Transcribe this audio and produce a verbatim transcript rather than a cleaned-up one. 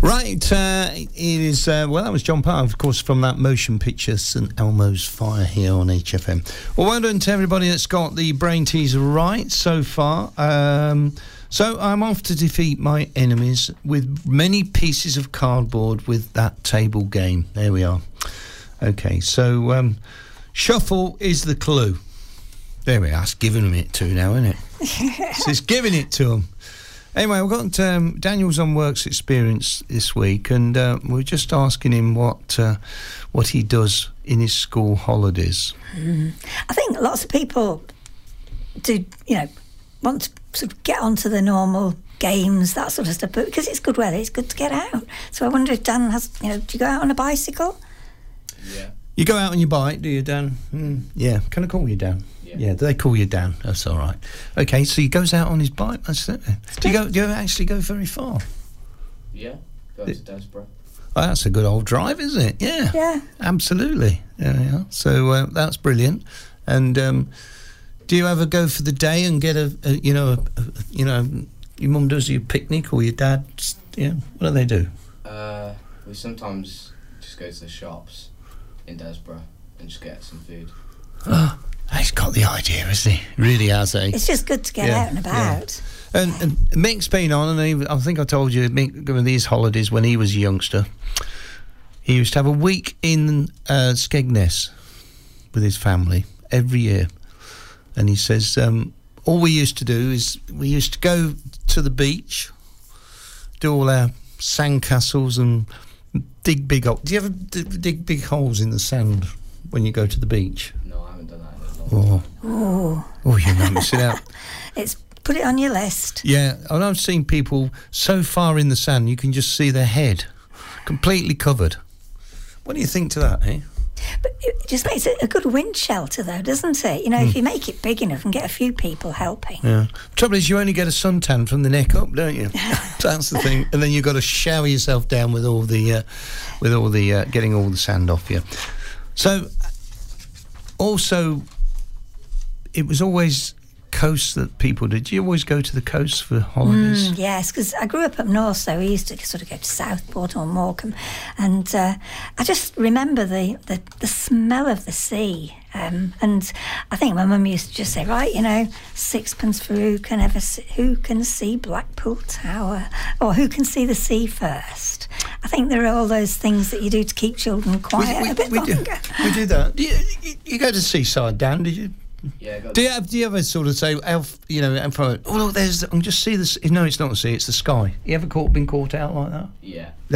Right, uh, it is, uh, well, that was John Parr, of course, from that motion picture, St Elmo's Fire, here on H F M. Well, well done to everybody that's got the brain teaser right so far. Um, so I'm off to defeat my enemies with many pieces of cardboard with that table game. There we are. Okay, so um, shuffle is the clue. There we are. That's giving them it to now, isn't it? So it's giving it to them. Anyway, we've got um, Daniel's on works experience this week, and uh, we're just asking him what uh, what he does in his school holidays. Mm. I think lots of people do, you know, want to sort of get onto the normal games, that sort of stuff, but because it's good weather, it's good to get out. So I wonder if Dan has, you know, do you go out on a bicycle? Yeah. You go out on your bike, do you, Dan? Mm, yeah. Can I call you Dan? Yeah. Yeah, they call you Dan. That's all right. Okay, so he goes out on his bike. That's it. Do you go? Do you actually go very far? Yeah, go to Desborough. Oh, that's a good old drive, isn't it? Yeah. Yeah. Absolutely. Yeah. yeah. So uh, that's brilliant. And um, do you ever go for the day and get a, a you know, a, a, you know, your mum does your picnic or your dad? Yeah. What do they do? Uh, we sometimes just go to the shops in Desborough and just get some food. Oh. He's got the idea, hasn't he? Really has, eh? It's just good to get yeah, out and about. Yeah. And, and Mick's been on, and he, I think I told you, Mick, with these holidays when he was a youngster, he used to have a week in uh, Skegness with his family every year. And he says, um, all we used to do is we used to go to the beach, do all our sandcastles and dig big holes. Do you ever dig big holes in the sand when you go to the beach? Oh, oh, oh! You're not missing out. It's put it on your list. Yeah, and I've seen people so far in the sand you can just see their head completely covered. What do you think to that, eh? But it just makes it a good wind shelter, though, doesn't it? You know, mm. if you make it big enough and get a few people helping. Yeah. Trouble is, you only get a suntan from the neck up, don't you? That's the thing. And then you've got to shower yourself down with all the, uh, with all the, uh, getting all the sand off you. So, also. It was always coast that people did. Did you always go to the coast for holidays? Mm, yes, because I grew up up north, so we used to sort of go to Southport or Morecambe, and uh, I just remember the, the, the smell of the sea. Um, and I think my mum used to just say, right, you know, sixpence for who can ever see, who can see Blackpool Tower, or who can see the sea first. I think there are all those things that you do to keep children quiet we, we, a bit we longer. Do, we do that. Do you, you, you go to Seaside, Dan? Did you? Yeah. Do you, have, do you ever sort of say, Elf, you know, and from, oh look, there's, I'm just see this. No, it's not the sea, it's the sky. You ever caught, been caught out like that? Yeah.